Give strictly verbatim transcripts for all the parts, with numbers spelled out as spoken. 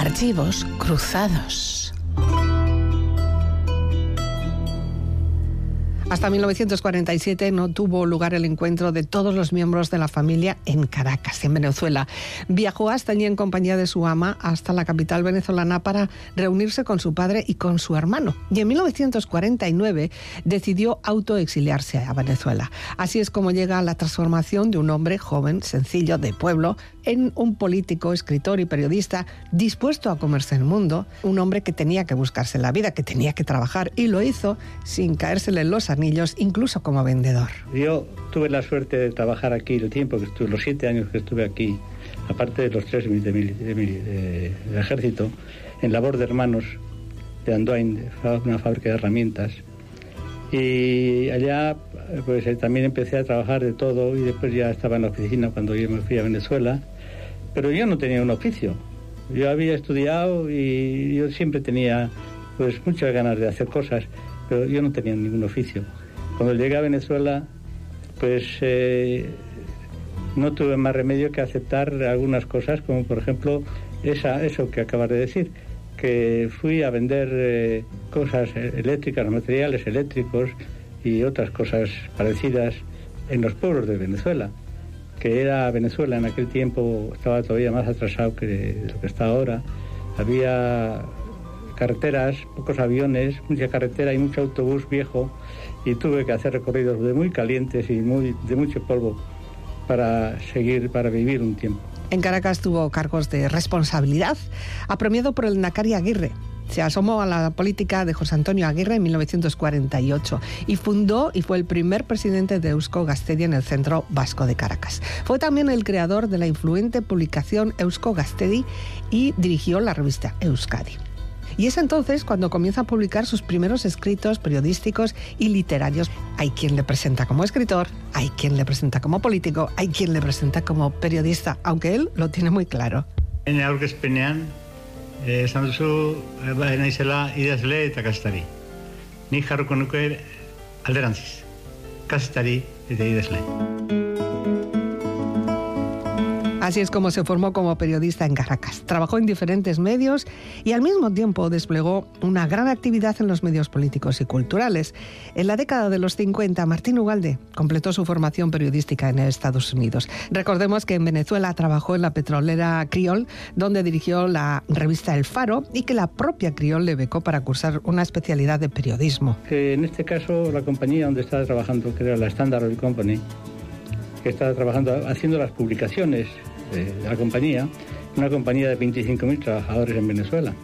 Archivos cruzados. Hasta mil novecientos cuarenta y siete no tuvo lugar el encuentro de todos los miembros de la familia en Caracas, en Venezuela. Viajó hasta allí en compañía de su ama hasta la capital venezolana para reunirse con su padre y con su hermano. Y en mil novecientos cuarenta y nueve decidió autoexiliarse a Venezuela. Así es como llega la transformación de un hombre joven, sencillo, de pueblo, en un político, escritor y periodista dispuesto a comerse el mundo, un hombre que tenía que buscarse la vida, que tenía que trabajar, y lo hizo sin caérsele en los anillos, incluso como vendedor. Yo tuve la suerte de trabajar aquí el tiempo que estuve, los siete años que estuve aquí, aparte de los tres de mi, de mi, de mi de, de ejército, en labor de hermanos de Andoain, una fábrica de herramientas. Y allá pues también empecé a trabajar de todo, y después ya estaba en la oficina cuando yo me fui a Venezuela. Pero yo no tenía un oficio. Yo había estudiado y yo siempre tenía pues muchas ganas de hacer cosas, pero yo no tenía ningún oficio. Cuando llegué a Venezuela, pues eh, no tuve más remedio que aceptar algunas cosas, como por ejemplo esa, eso que acabas de decir, que fui a vender eh, cosas eléctricas, materiales eléctricos y otras cosas parecidas en los pueblos de Venezuela, que era Venezuela en aquel tiempo estaba todavía más atrasado que lo que está ahora. Había carreteras, pocos aviones, mucha carretera y mucho autobús viejo, y tuve que hacer recorridos de muy calientes y muy de mucho polvo para seguir, para vivir un tiempo. En Caracas tuvo cargos de responsabilidad, apremiado por el Nacari Aguirre. Se asomó a la política de José Antonio Aguirre en mil novecientos cuarenta y ocho y fundó y fue el primer presidente de Eusko Gaztedi en el Centro Vasco de Caracas. Fue también el creador de la influyente publicación Eusko Gaztedi y dirigió la revista Euskadi. Y es entonces cuando comienza a publicar sus primeros escritos periodísticos y literarios. Hay quien le presenta como escritor, hay quien le presenta como político, hay quien le presenta como periodista, aunque él lo tiene muy claro. En aurkezpenean esan duzu naizela idazle eta kazetari. Nik jarriko nuke alderantziz. Kazetari eta idazle. Así es como se formó como periodista en Caracas. Trabajó en diferentes medios y al mismo tiempo desplegó una gran actividad en los medios políticos y culturales. En la década de los cincuenta, Martín Ugalde completó su formación periodística en Estados Unidos. Recordemos que en Venezuela trabajó en la petrolera Criol, donde dirigió la revista El Faro, y que la propia Criol le becó para cursar una especialidad de periodismo. En este caso, la compañía donde estaba trabajando, que era la Standard Oil Company, que estaba trabajando, haciendo las publicaciones de la compañía, una compañía de veinticinco mil trabajadores en Venezuela.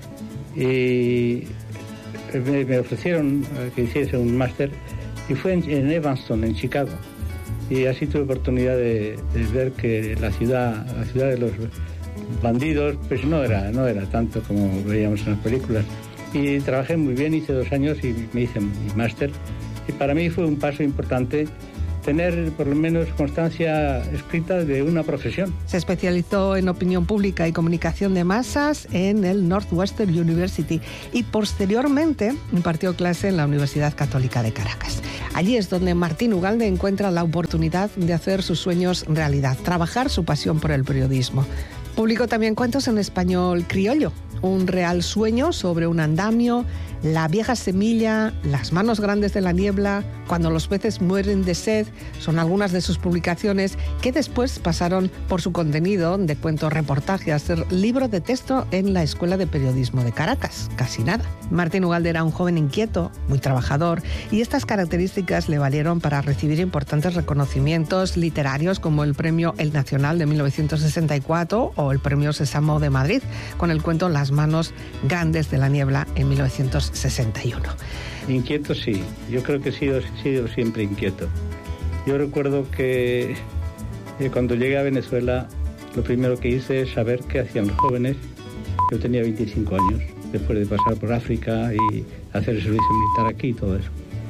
Y me, me ofrecieron que hiciese un máster, y fue en, en Evanston, en Chicago. Y así tuve oportunidad de, de ver que la ciudad, la ciudad de los bandidos, pues no era, no era tanto como veíamos en las películas. Y trabajé muy bien, hice dos años y me hice mi máster. Y para mí fue un paso importante tener por lo menos constancia escrita de una profesión. Se especializó en opinión pública y comunicación de masas en el Northwestern University y posteriormente impartió clase en la Universidad Católica de Caracas. Allí es donde Martín Ugalde encuentra la oportunidad de hacer sus sueños realidad, trabajar su pasión por el periodismo. Publicó también cuentos en español criollo, un real sueño sobre un andamio, La vieja semilla, Las manos grandes de la niebla, Cuando los peces mueren de sed, son algunas de sus publicaciones que después pasaron por su contenido de cuento reportaje a ser libro de texto en la Escuela de Periodismo de Caracas, casi nada. Martín Ugalde era un joven inquieto, muy trabajador, y estas características le valieron para recibir importantes reconocimientos literarios como el Premio El Nacional de mil novecientos sesenta y cuatro o el Premio Sésamo de Madrid con el cuento Las manos grandes de la niebla en mil novecientos sesenta y uno. Inquieto sí, yo creo que he sido, he sido siempre inquieto. Yo recuerdo que eh, cuando llegué a Venezuela, lo primero que hice es saber qué hacían los jóvenes. Yo tenía veinticinco años, después de pasar por África y hacer el servicio militar aquí y todo eso.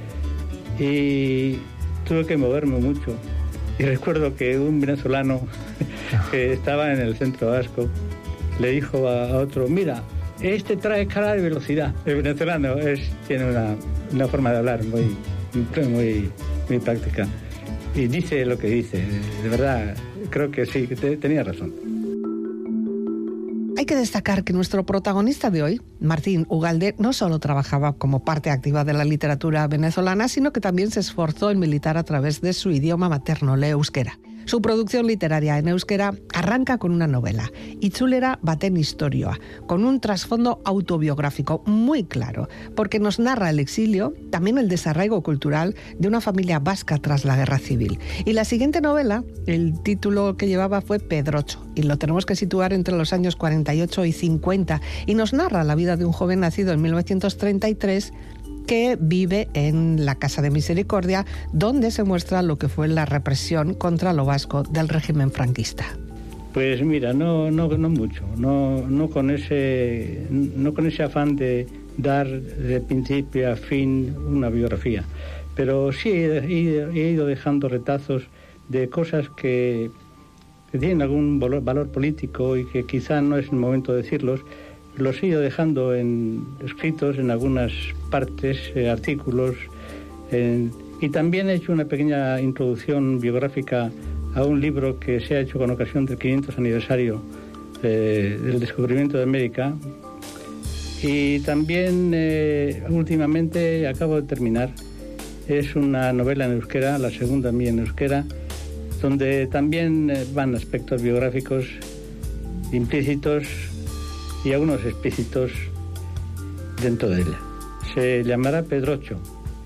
Y tuve que moverme mucho. Y recuerdo que un venezolano que estaba en el centro vasco le dijo a, a otro, mira, este trae cara de velocidad. El venezolano es, tiene una, una forma de hablar muy, muy, muy práctica. Y dice lo que dice. De verdad, creo que sí, que te, tenía razón. Hay que destacar que nuestro protagonista de hoy, Martín Ugalde, no solo trabajaba como parte activa de la literatura venezolana, sino que también se esforzó en militar a través de su idioma materno, el euskera. Su producción literaria en euskera arranca con una novela, Itzulera baten istorioa, con un trasfondo autobiográfico muy claro, porque nos narra el exilio, también el desarraigo cultural de una familia vasca tras la guerra civil. Y la siguiente novela, el título que llevaba fue Pedrocho, y lo tenemos que situar entre los años cuarenta y ocho y cincuenta, y nos narra la vida de un joven nacido en mil novecientos treinta y tres que vive en la Casa de Misericordia, donde se muestra lo que fue la represión contra lo vasco del régimen franquista. Pues mira, no, no, no mucho, no, no con ese, no con ese afán de dar de principio a fin una biografía, pero sí he, he ido dejando retazos de cosas que, que tienen algún valor, valor político y que quizá no es el momento de decirlos. Los he ido dejando en, escritos en algunas partes, eh, artículos, en, y también he hecho una pequeña introducción biográfica a un libro que se ha hecho con ocasión del quinientos aniversario eh, del descubrimiento de América. Y también eh, últimamente acabo de terminar, es una novela en euskera, la segunda mía en euskera, donde también eh, van aspectos biográficos implícitos y algunos explícitos dentro de ella. Se llamará Pedrocho.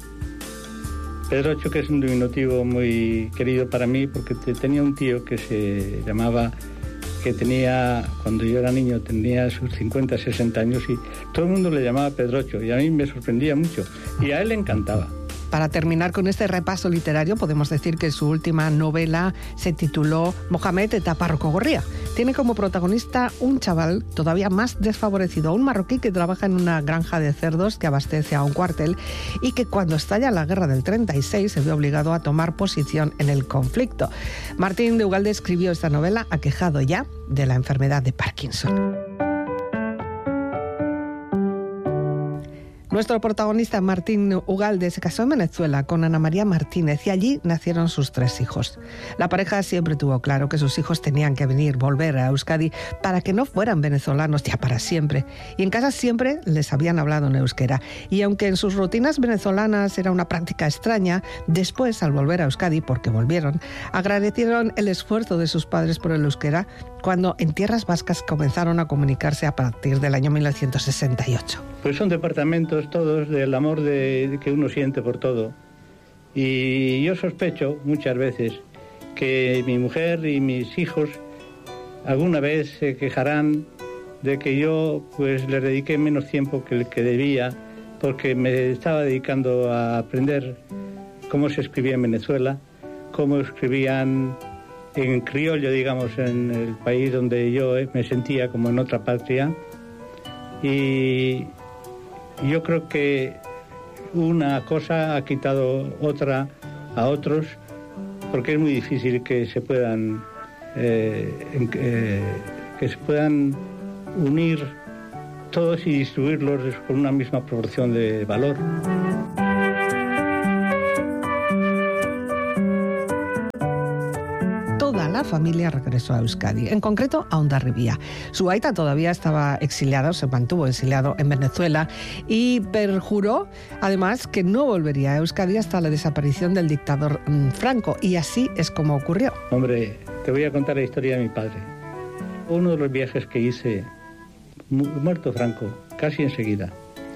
Pedrocho, que es un diminutivo muy querido para mí, porque tenía un tío que se llamaba, que tenía, cuando yo era niño, tenía sus cincuenta, sesenta años y todo el mundo le llamaba Pedrocho y a mí me sorprendía mucho y a él le encantaba. Para terminar con este repaso literario, podemos decir que su última novela se tituló Mohamed eta Parroko Gorria. Tiene como protagonista un chaval todavía más desfavorecido, un marroquí que trabaja en una granja de cerdos que abastece a un cuartel y que cuando estalla la guerra del treinta y seis se ve obligado a tomar posición en el conflicto. Martín de Ugalde escribió esta novela aquejado ya de la enfermedad de Parkinson. Nuestro protagonista Martín Ugalde se casó en Venezuela con Ana María Martínez y allí nacieron sus tres hijos. La pareja siempre tuvo claro que sus hijos tenían que venir, volver a Euskadi para que no fueran venezolanos ya para siempre. Y en casa siempre les habían hablado en euskera. Y aunque en sus rutinas venezolanas era una práctica extraña, después al volver a Euskadi, porque volvieron, agradecieron el esfuerzo de sus padres por el euskera cuando en tierras vascas comenzaron a comunicarse a partir del año mil novecientos sesenta y ocho. Pues son departamentos todos del amor de, que uno siente por todo. Y yo sospecho muchas veces que mi mujer y mis hijos alguna vez se quejarán de que yo pues les dediqué menos tiempo que el que debía, porque me estaba dedicando a aprender cómo se escribía en Venezuela, cómo escribían en criollo, digamos, en el país donde yo me sentía como en otra patria. Y yo creo que una cosa ha quitado otra a otros, porque es muy difícil que se puedan eh, eh, que se puedan unir todos y distribuirlos con una misma proporción de valor. La familia regresó a Euskadi, en concreto a Hondarribia. Su aita todavía estaba exiliado, se mantuvo exiliado en Venezuela y perjuró además que no volvería a Euskadi hasta la desaparición del dictador mmm, Franco, y así es como ocurrió. Hombre, te voy a contar la historia de mi padre. Uno de los viajes que hice, muerto Franco, casi enseguida,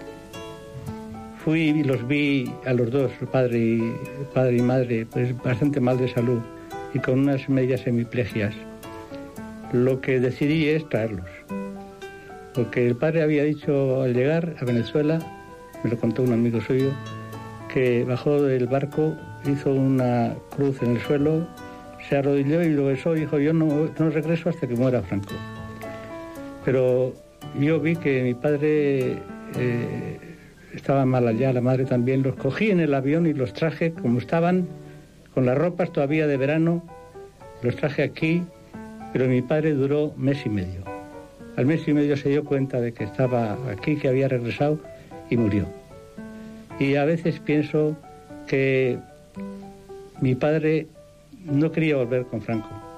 fui y los vi a los dos, padre y, padre y madre, pues bastante mal de salud y con unas medias hemiplegias. Lo que decidí es traerlos, porque el padre había dicho al llegar a Venezuela, me lo contó un amigo suyo, que bajó del barco, hizo una cruz en el suelo, se arrodilló y lo besó y dijo: yo no, no regreso hasta que muera Franco. Pero yo vi que mi padre eh, estaba mal allá, la madre también. Los cogí en el avión y los traje como estaban, con las ropas todavía de verano, los traje aquí, pero mi padre duró mes y medio. Al mes y medio se dio cuenta de que estaba aquí, que había regresado, y murió. Y a veces pienso que mi padre no quería volver con Franco,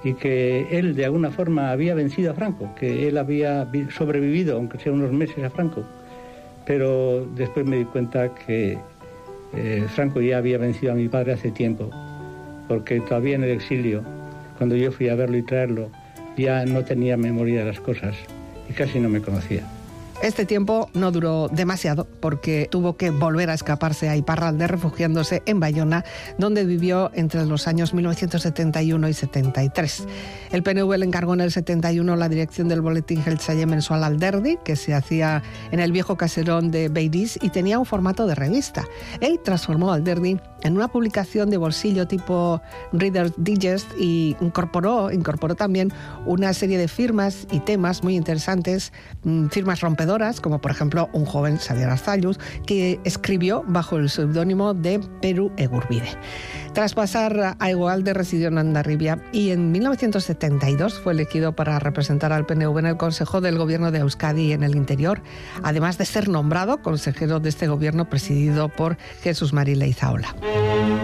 y que él de alguna forma había vencido a Franco, que él había sobrevivido, aunque sea unos meses, a Franco. Pero después me di cuenta que eh, Franco ya había vencido a mi padre hace tiempo, porque todavía en el exilio, cuando yo fui a verlo y traerlo, ya no tenía memoria de las cosas y casi no me conocía. Este tiempo no duró demasiado porque tuvo que volver a escaparse a Iparralde, refugiándose en Bayona, donde vivió entre los años mil novecientos setenta y uno y setenta y tres. El P N V le encargó en el setenta y uno la dirección del boletín Geltzaile mensual Alderdi, que se hacía en el viejo caserón de Beiriz y tenía un formato de revista. Él transformó Alderdi en una publicación de bolsillo tipo Reader's Digest y incorporó, incorporó también una serie de firmas y temas muy interesantes, firmas rompedoras, como por ejemplo un joven, Xavier Arzalluz, que escribió bajo el seudónimo de Peru Egurbide. Tras pasar a Egualde, residió en Hondarribia y en mil novecientos setenta y dos fue elegido para representar al P N V en el Consejo del Gobierno de Euskadi en el Interior, además de ser nombrado consejero de este gobierno presidido por Jesús Mari Leizaola.